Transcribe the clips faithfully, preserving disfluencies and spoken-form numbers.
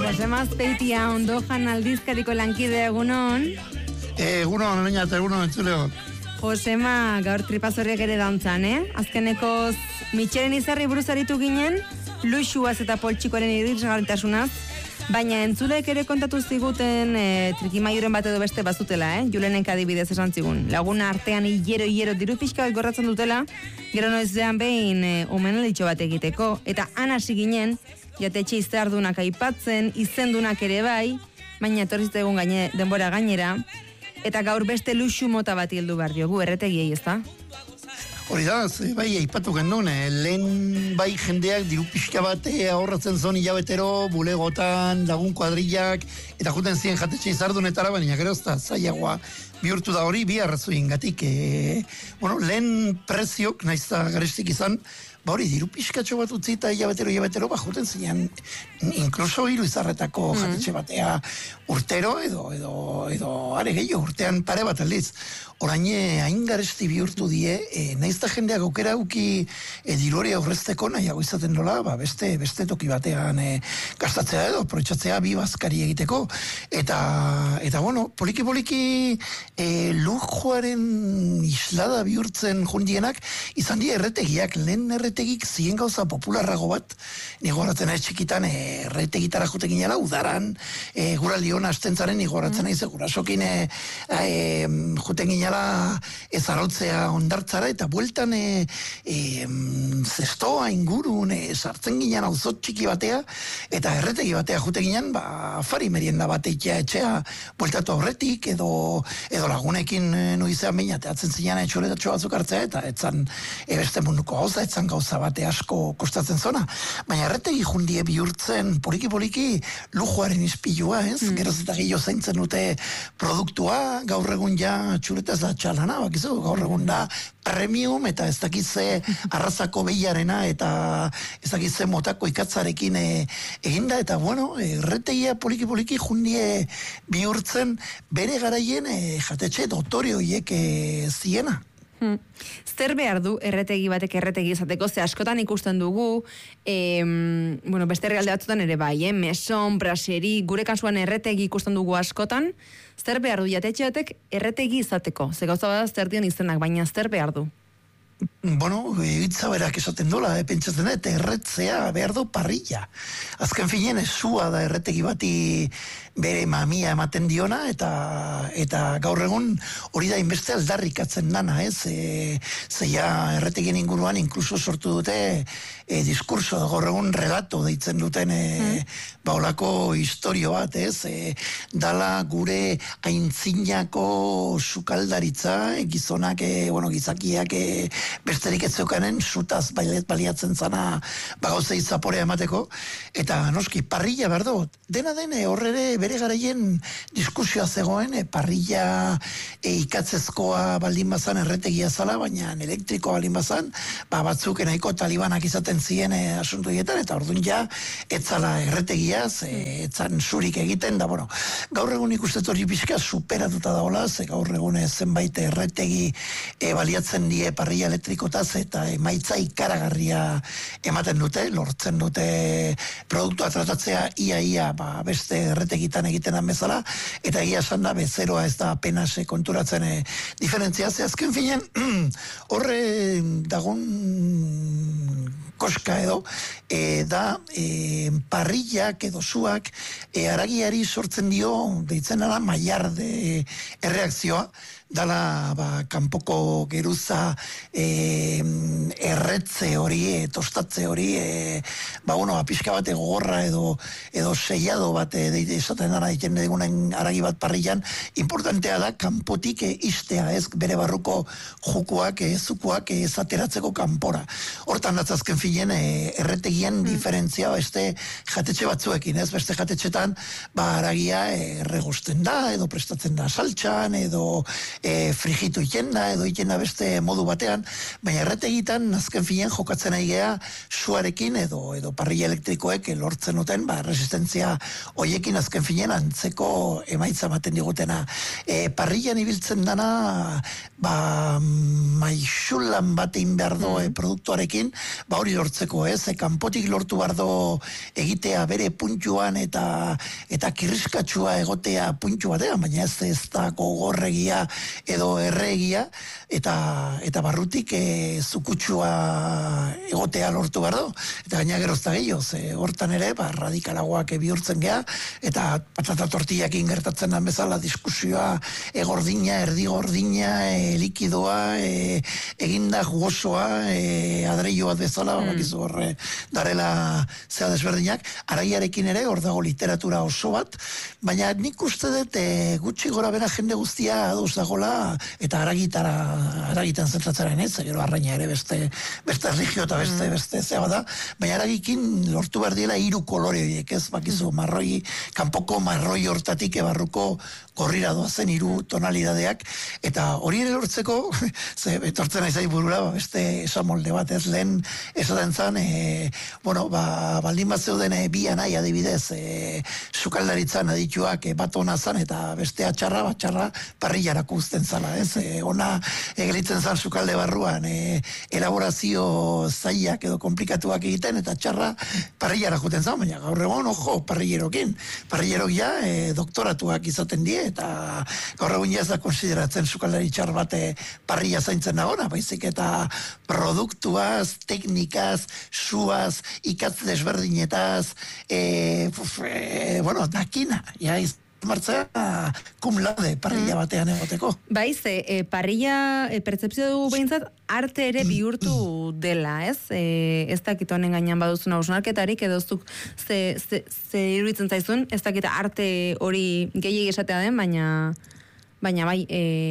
Josema Azpeitia Ondojan aldizkariko lankide egunon. Egunon, leña, egunon, entzuleo. Josema, gaur tripazorriak ere dantzan, eh? Azkenekoz, Mitxeren Izarri buruz aritu ginen, luxuaz eta poltsikoaren irisgarritasunaz, baina entzuleek ere kontatu ziguten e, trikimaiuren bat edo beste bazutela, eh? Julenek adibidez esan zigun. Laguna artean hilero-hilero diru pixka bat gorratzen dutela, gero noizean behin e, omenalditxo bat egiteko, eta han hasi ginen, jatetxe izardunak aipatzen, izendunak ere bai, baina etorrizte egun gaine, denbora gainera, eta gaur beste luxu mota bat hildu behar diogu, erretegiei, ez da? Hori da, bai, aipatu gendun, eh? Lehen bai jendeak diru pixka bat ahorratzen zon hilabetero, bulegotan, lagun kuadrillak, eta juten ziren jatetxe izardunetara, baina gero ez da zailagoa bihurtu da hori, bi arrazoien gatik. Eh, bueno, lehen preziok, naiz da garestik izan, ba hori, diru pixkatxo bat utzi eta hilabetero, hilabetero, ba juten ziren, inkluso hiru izarretako mm. jatetxe batea urtero, edo, edo, edo, are gehiago, urtean pare bat aldiz. Oraine, hain garesti bihurtu die, e, naiz da jendeak aukera uki e, dilore aurrezteko nahiago izaten dola, ba, beste, beste toki batean e, gastatzea edo, proitxatzea bi bazkari egiteko. Eta, eta bueno, poliki-poliki e, lujoaren islada bihurtzen jundienak, izan die erretegiak, lehen erretegik ziren gauza popularrago bat, nigoratzen ez txikitan e, erretegitara jute ginela, udaran, e, gura liona astentzaren nigoratzen mm. aize, gurasokin e, e, juten ginela ez arautzea ondartzara, eta bueltan e, e, zestoa ingurun e, sartzen ginen auzot txiki batea, eta erretegi batea jute ginen, ba, afari merienda bateikia etxea bueltatu aurretik, edo, edo lagunekin e, nuizean baina, teatzen zinean etxoretatxo batzuk hartzea, eta etzan e, beste munduko gauza, etzan gauza bate asko kostatzen zona. Baina erretegi jundie bihurtzen poliki-poliki lujoaren ispilua, ez? Mm. Geroz eta gehiago zaintzen dute produktua, gaur egun ja txuretaz da txalana, bakizu, gaur egun da premium, eta ez dakitze arrazako behiarena, eta ez dakitze motako ikatzarekin e, eginda, eta bueno, erretegia poliki-poliki jundie bihurtzen bere garaien e, jatetxe dotorio hiek e, ziena. Hmm. Zer behar du erretegi batek erretegi izateko, ze askotan ikusten dugu, e, bueno, beste herrialde batzutan ere bai, eh? Meson, braseri, gure kasuan erretegi ikusten dugu askotan, zer behar du jatetxe batek erretegi izateko, ze gauza bada zer dion izenak, baina zer behar du? Bueno, hitza berak esaten dola, eh, pentsatzen dut, erretzea behar du parrilla. Azken finean, esua da erretegi bati bere mamia ematen diona, eta eta gaur egun hori da inbeste aldarrikatzen dana, ez? E, zeia erretegien inguruan inkluso sortu dute e, diskurso, gaur egun relato deitzen duten e, mm. baolako historio bat, ez? E, dala gure aintzinako sukaldaritza, e, gizonak, e, bueno, gizakiak e, besterik ez zeukanen, sutaz baliatzen zana bagauze izaporea emateko, eta noski, parrilla berdo, dena dene horrere bere garaien diskusioa zegoen, e, parrilla e, ikatzezkoa baldin bazan erretegia zala, baina elektriko baldin bazan, ba, batzuk nahiko talibanak izaten ziren e, asunto egiten, eta orduan ja, etzala erretegiaz, e, etzan zurik egiten, da, bueno, gaur egun ikustet hori pixka superatuta daola, ze gaur egun zenbait erretegi e, baliatzen die parrilla elektrikotaz, eta emaitza ikaragarria ematen dute, lortzen dute produktua tratatzea ia-ia ba, beste erretegitan egiten den bezala, eta egia esan da bezeroa ez da apenas konturatzen e, diferentzia, ze azken finen horre dagon koska edo, e, da e, parrillak edo zuak e, aragiari sortzen dio, deitzen da maiarde erreakzioa, dala ba, kanpoko geruza e, erretze hori, e, tostatze hori, e, ba, bueno, apiska bate gogorra edo, edo seiado bat e, esaten dara egiten egunen aragi bat parrillan, importantea da kanpotik e, istea, ez bere barruko jukuak, e, zukuak e, ezateratzeko kanpora. Hortan datzazken filen e, erretegien mm. diferentzia beste jatetxe batzuekin, ez beste jatetxetan ba, aragia erregusten da, edo prestatzen da saltxan, edo e, frigitu ikenda, edo ikenda beste modu batean, baina erretegitan, azken finean jokatzen ari gea suarekin, edo, edo parrilla elektrikoek lortzen duten, ba, resistentzia hoiekin azken finean antzeko emaitza maten digutena. E, parrillan ibiltzen dana, ba, maixulan batein behar do mm. produktuarekin, ba hori lortzeko, ez? E, kanpotik lortu behar do egitea bere puntuan eta eta kirriskatsua egotea puntu batean, baina ez ez da gogorregia edo erregia, eta eta barrutik e, zukutsua egotea lortu behar do. Eta gaina gerozta gehiago, ze hortan ere, ba, radikalagoak bihurtzen gea, eta patata tortillakin gertatzen den bezala diskusioa egordina, erdigordina, e, likidoa, e, eginda jugosoa, e, adreio bat bezala, mm. bakizu horre darela zea desberdinak, araiarekin ere hor dago literatura oso bat, baina nik uste dut e, gutxi gora bera jende guztia aduz dagola, eta aragitara, aragitan zentratzaren ez, gero arraina ere beste, beste erligio eta beste, mm. beste zea da, baina aragikin lortu behar diela hiru kolore horiek, ez, bakizu, marroi, kanpoko marroi hortatik ebarruko korrira doazen hiru tonalidadeak, eta hori ere lortzeko, ze etortzen aizai burura, ba, beste esamolde bat, ez, lehen esaten zan, e, bueno, ba, baldin bat zeuden e, bi anai adibidez, e, sukaldaritzan adituak e, bat ona zan, eta beste atxarra, batxarra parrillarako uzten zala, ez, e, ona egelitzen zan sukalde barruan, e, elaborazio zaiak edo komplikatuak egiten, eta txarra parrillara juten zan, baina gaur egon, ojo, parrillerokin, parrillerok ja, e, doktoratuak izaten die, eta gaur egun ja ez da konsideratzen sukaldari txar bate parrilla zaintzen dagona, baizik eta produktuaz, teknikaz, suaz, ikatz desberdinetaz, e, uf, e, bueno, dakina, ja, iz, martzea, cum laude, parrilla batean egoteko. Baiz, e, parrilla, e, pertzepzio dugu behintzat, arte ere bihurtu dela, ez? E, ez dakit honen gainean baduzun hausnarketarik, edo zuk ze, ze, ze iruditzen zaizun, ez dakit arte hori gehiegi esatea den, baina baina bai,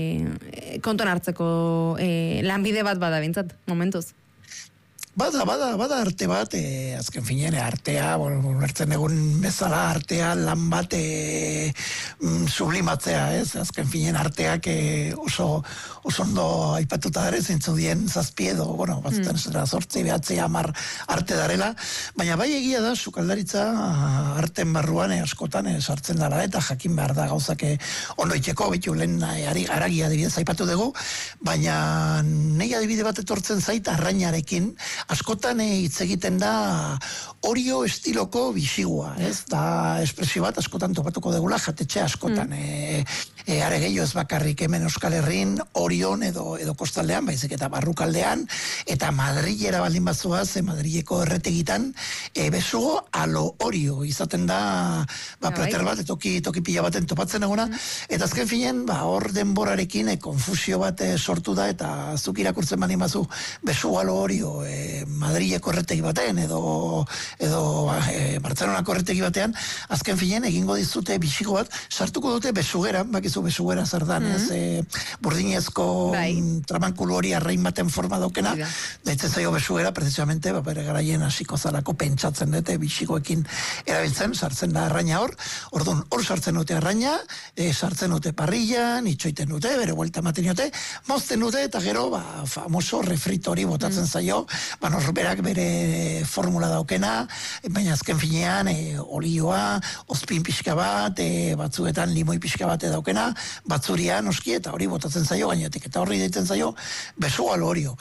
e, konton hartzeko e, lanbide bat bada behintzat, momentuz. Bada, bada, bada arte bat, e, azken finean, artea, bueno, hartzen egun bezala artea lan bat e, mm, sublimatzea, ez? Azken finean arteak e, oso, oso ondo aipatuta dara, zintzu dien zazpie edo, bueno, batzuten mm. zera sortzi, behatzi, amar arte darela, baina bai egia da, sukaldaritza arten barruan e, askotan e, sartzen dara, eta jakin behar da gauzak e, ondo itxeko, bitu lehen e, aragia adibidez aipatu dugu, baina nahi adibide bat etortzen zait arrainarekin, askotan hitz egiten da Orio estiloko bisigua, ez? Da espresio bat askotan topatuko degula jatetxe askotan. Mm. E, e, are gehiago ez bakarrik hemen Euskal Herrin, Orion edo edo kostaldean, baizik eta barrukaldean, eta Madrilera baldin bazoaz, e, Madrileko erretegitan, e, besugo alo Orio izaten da, ba, plater bat, toki, toki pila baten topatzen eguna, mm. eta azken finen, ba, hor denborarekin e, konfusio bat e, sortu da, eta zuk irakurtzen baldin bazu, besugo alo Orio, e, Madrileko erretegi batean, edo edo e, Bartzelonako erretegi batean, azken finen egingo dizute bisigo bat, sartuko dute besugera, bakizu besugera zer dan, mm -hmm. ez, e, burdinezko bai. Tramankulu hori arrain baten forma daukena, ja. Daitzen zaio besugera, precisamente, ba, bere garaien hasiko zalako pentsatzen dute bisigoekin erabiltzen, sartzen da arraina hor, orduan hor sartzen dute arraina, e, sartzen dute parrillan, itxoiten dute, bere vuelta ematen dute, mozten dute, eta gero, ba, famoso refritori botatzen mm. zaio, ba, norberak bere formula daukena, baina azken finean e, olioa, ozpin pixka bat, e, batzuetan limoi pixka bat daukena, batzurian oski eta hori botatzen zaio gainetik, eta horri deitzen zaio besual Orio.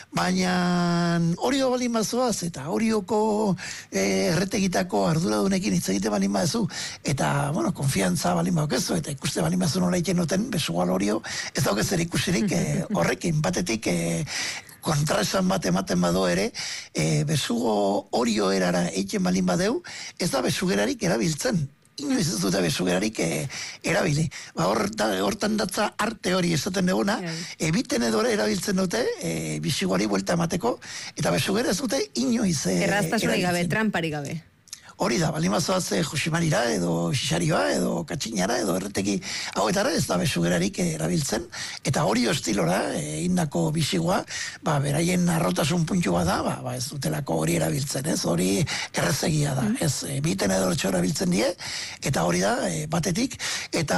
Baina Orio balin bazoaz, eta Orioko e, erretegitako arduradunekin hitz egite balin bazu, eta, bueno, konfiantza balin bakezu, eta ikuste balin bazu nola egiten duten besual Orio, ez dauke zer ikusirik e, horrekin, batetik e, kontraesan bat ematen bado ere, e, besugo Orio erara eiken balin badeu, ez da besugerarik erabiltzen. Inoiz ez dute besugerarik e, erabili. Ba, hor, da, hortan datza arte hori esaten duguna, ebiten edore erabiltzen dute, e, bisiguari buelta emateko, eta besugera ez dute inoiz e, erraztasunik gabe, trampari gabe. hori da, balimazoaz Josemarira edo Xixarioa edo Katxinara edo erretegi hauetara ez da besugerarik erabiltzen, eta hori estilora egindako bisigua, ba, beraien arrotasun puntu bada, ba, ba, ez dutelako hori erabiltzen, ez, hori errezegia da, ez, e, biten edo hortxo erabiltzen die, eta hori da, e, batetik, eta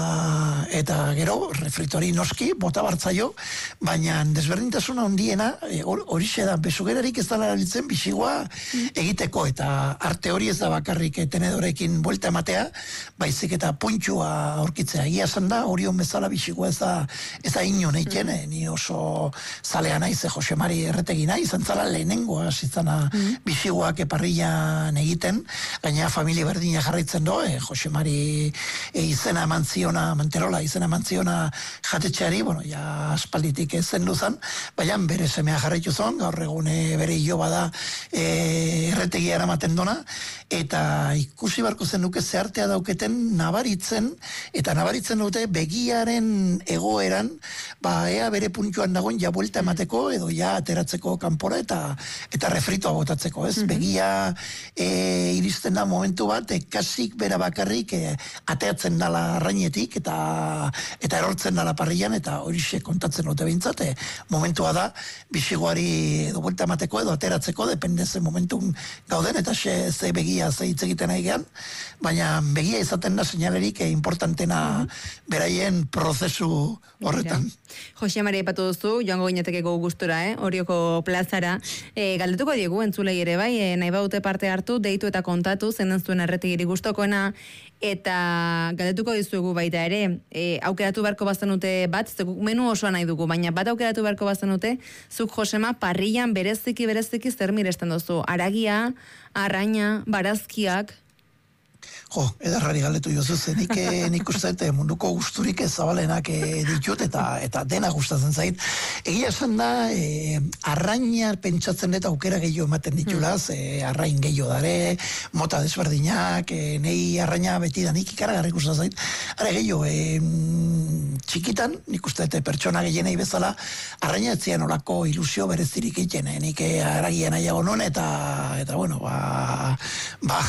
eta gero, refritori noski, bota bartzaio, baina desberdintasuna ondiena, hori e, da, besugerarik ez da erabiltzen bisigua egiteko, eta arte hori ez da bakarrik tenedorekin buelta ematea, baizik eta puntxua aurkitzea. Egia esan da, Orion bezala bisigua ez da, ez da ino neiken, mm. ni oso zalea naiz, Josemari erretegi nahi, zantzala lehenengoa, zitzana mm. bisiguak eparrilan egiten, gaina familia berdina jarraitzen do, e, Josemari e, izena eman ziona, Manterola izena eman ziona jatetxeari, bueno, ja aspalditik zen duzan, baina bere semea jarraitu zon, gaur egune bere hilo bada e, erretegia eramaten dona, eta ikusi barko zen duke zehartea dauketen nabaritzen, eta nabaritzen dute begiaren egoeran, ba, ea bere puntuan dagoen ja buelta emateko, edo ja ateratzeko kanpora, eta eta refritoa botatzeko, ez? Mm-hmm. Begia e, iristen da momentu bat, e, kasik bera bakarrik e, ateatzen dala arrainetik, eta eta erortzen dala parrilan, eta horixe kontatzen dute behintzat, e, momentua da, bisiguari edo buelta emateko, edo ateratzeko, depende ze momentun gauden, eta ze, ze begia ze hitz egiten nahi gehan, baina begia izaten da seinalerik e, importantena mm-hmm. beraien prozesu horretan. Josemari aipatu duzu, joango ginetekeko gustura, eh? Orioko plazara. E, galdetuko diegu entzulei ere bai, e, nahi baute parte hartu, deitu eta kontatu, zenden zuen erretegiri gustokoena, eta galdetuko dizuegu baita ere, e, aukeratu beharko baztenute bat, zeguk menu osoa nahi dugu, baina bat aukeratu beharko baztenute, zuk Josema parrillan bereziki bereziki zer miresten duzu, aragia, arraina, barazkiak. Jo, edarrari galdetu jozu zen, nik, nik uste munduko gusturik ezabalenak e, ditut, eta eta dena gustatzen zait. Egia esan da, e, arraina pentsatzen dut aukera gehiago ematen ditulaz, e, arrain gehiago dare, mota desberdinak, e, nei arraina beti da nik ikaragarrik gustatzen zait. Are gehiago, e, txikitan, nik uste dut pertsona gehienei bezala, arraina etzian olako ilusio berezirik egiten, e, nik aragia nahiago non, eta, eta bueno, ba, ba,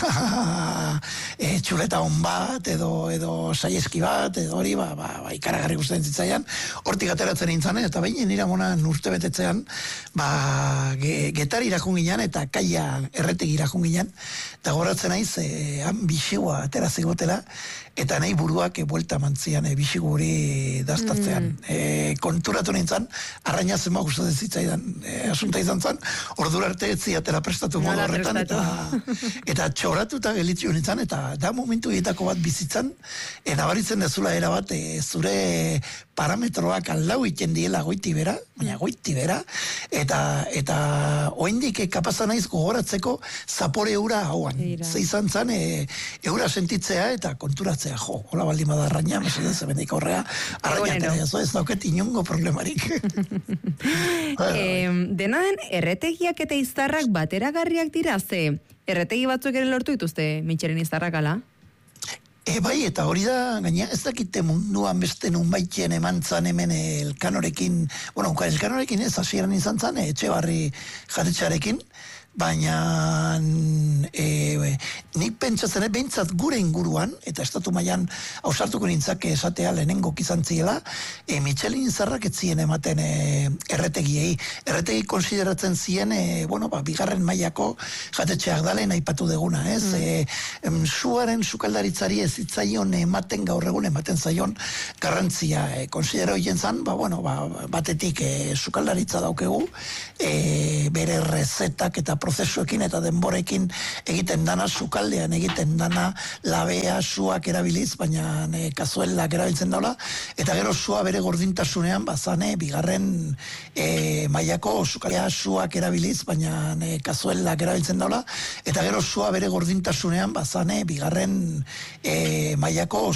e, txuleta hon bat, edo, edo saieski bat, edo hori, ba, ba, ba ikaragarri guztien zitzaian, hortik ateratzen nintzen, eta behin nira mona urte betetzean, ba, ge, getari irakun ginen, eta kaia erretegi irakun ginen, eta goratzen naiz, e, han bisigua atera zigotela, eta nahi buruak e, buelta mantzian e, bisigu hori daztatzean. Mm. E, konturatu nintzen, arraina zema gustatzen zitzaidan, e, asunta izan zen, ordura arte etzi atera prestatu modu horretan, eta, eta txoratuta gelitzu nintzen, eta da momentu hietako bat bizitzan, e, nabaritzen dezula era bat, e, zure parametroak aldau iten diela goiti bera, baina goiti bera, eta, eta oindik e, kapazan naiz gogoratzeko zapore eura hauan. Ze izan zen, e, eura sentitzea eta konturatzea, jo, hola baldin bada arraina, mesedez, ebendik horrea, arraina tera jazo, ez dauket inongo problemarik. eh, dena den, erretegiak eta izarrak bateragarriak dira, ze erretegi batzuk ere lortu dituzte Mitxeren izarrak ala? E, bai, eta hori da, gaina ez dakite munduan beste nun baitien eman zan hemen elkanorekin, bueno, elkanorekin ez, hasieran izan zan, etxe barri jatetxarekin, baina e, nik pentsatzen, behintzat gure inguruan, eta estatu mailan ausartuko nintzak esatea lehenengo izan ziela, e, Michelin izarrak ez zien ematen e, erretegiei. Erretegi konsideratzen zien, e, bueno, ba, bigarren mailako jatetxeak dalen aipatu deguna, ez? Mm. E, em, suaren sukaldaritzari ez zitzaion ematen gaur egun ematen zaion garrantzia. E, konsidero hien zan, ba, bueno, ba, batetik e, sukaldaritza daukegu, e, bere rezetak eta prozesuekin eta denborekin egiten dana, sukaldean egiten dana, labea, suak erabiliz, baina ne, kazuelak erabiltzen daula, eta gero sua bere gordintasunean, bazane, bigarren e, mailako sukaldea suak erabiliz, baina ne, kazuelak erabiltzen daula, eta gero sua bere gordintasunean, bazane, bigarren e, mailako